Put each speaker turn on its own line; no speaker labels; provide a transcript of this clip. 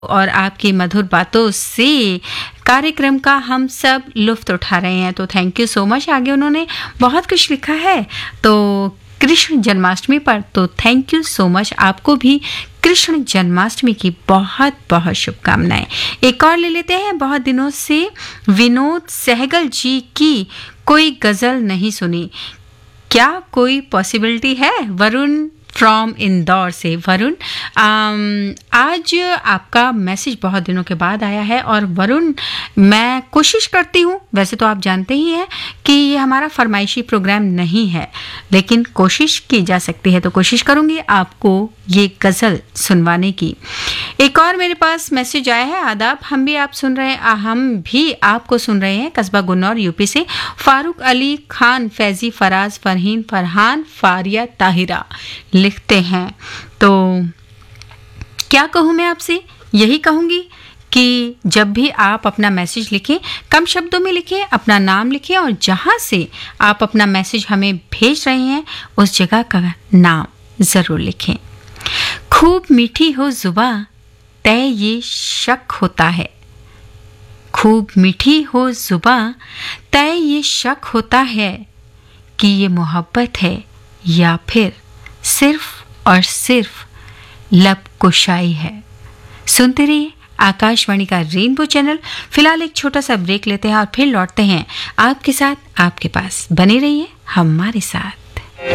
और आपकी मधुर बातों से कार्यक्रम का हम सब लुत्फ उठा रहे हैं। तो थैंक यू सो मच। आगे उन्होंने बहुत कुछ लिखा है तो कृष्ण जन्माष्टमी पर, तो थैंक यू सो मच। आपको भी कृष्ण जन्माष्टमी की बहुत बहुत शुभकामनाएं। एक और ले लेते हैं। बहुत दिनों से विनोद सहगल जी की कोई गजल नहीं सुनी, क्या कोई पॉसिबिलिटी है? वरुण फ्रॉम इंदौर से। वरुण, आज आपका मैसेज बहुत दिनों के बाद आया है और वरुण, मैं कोशिश करती हूँ, वैसे तो आप जानते ही हैं कि ये हमारा फरमाइशी प्रोग्राम नहीं है, लेकिन कोशिश की जा सकती है, तो कोशिश करूँगी आपको ये गज़ल सुनवाने की। एक और मेरे पास मैसेज आया है। आदाब, हम भी आपको सुन रहे हैं कस्बा गुन्नौर यूपी से। फारूक अली खान, फैजी, फराज, फरहीन, फरहान, फारिया, ताहिरा लिखते हैं। तो क्या कहूँ मैं आपसे? यही कहूँगी कि जब भी आप अपना मैसेज लिखें, कम शब्दों में लिखें, अपना नाम लिखें और जहाँ से आप अपना मैसेज हमें भेज रहे हैं उस जगह का नाम ज़रूर लिखें। खूब मीठी हो जुबां तय ये शक होता है, खूब मीठी हो जुबां तय ये शक होता है कि ये मोहब्बत है या फिर सिर्फ और सिर्फ लब कुशाई है। सुनते रहिए आकाशवाणी का रेनबो चैनल। फिलहाल एक छोटा सा ब्रेक लेते हैं और फिर लौटते हैं आपके साथ, आपके पास। बने रहिए हमारे साथ।